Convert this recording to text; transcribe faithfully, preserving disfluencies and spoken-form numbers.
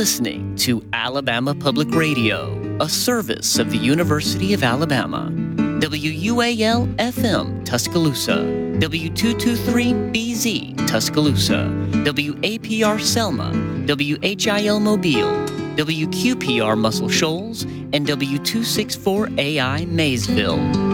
listening to Alabama Public Radio, a service of the University of Alabama. W U A L F M Tuscaloosa, W two twenty-three B Z Tuscaloosa, W A P R Selma, W H I L Mobile, W Q P R Muscle Shoals, and W two sixty-four A I Maysville.